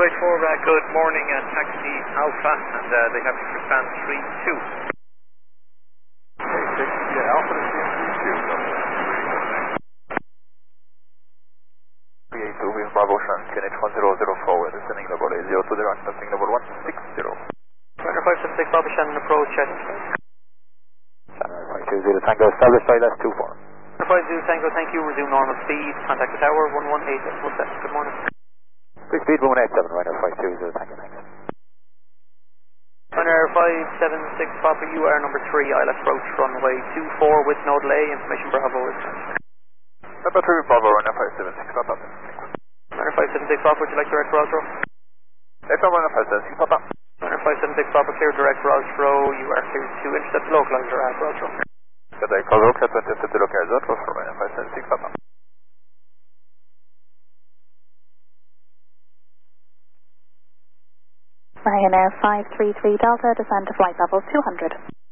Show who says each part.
Speaker 1: good morning, taxi Alpha, and they have you for span 32.
Speaker 2: Okay, taxi Alpha to span 32. 38 with Bravo Shark, KNH 1004 forward, descending level 0 to the right, passing level 160.
Speaker 1: Runner 576 Bravo Shannon approach, Channel
Speaker 2: 520 Tango, established ILS 24.
Speaker 1: Runner 50 Tango, thank you, resume normal speed, contact the tower, 118, good morning.
Speaker 2: Quick speed 187, Runner 520 Tango, thanks.
Speaker 1: Runner 576 Papa, you are number 3, ILS approach, runway 24 with no delay, information Bravo is...
Speaker 2: Number 3 Bravo, Runner 576 Papa.
Speaker 1: Runner 576 Papa, would you like direct Rosro?
Speaker 2: Echo Runner 576 Papa.
Speaker 1: Runner 576 Papa, clear direct Rosro, you are clear to intercept localizer at Rosro.
Speaker 2: Direct Rosro, clear to intercept localizer at Rosro, Runner 576 Papa.
Speaker 3: Ryanair 533 Delta, descend to flight level 200.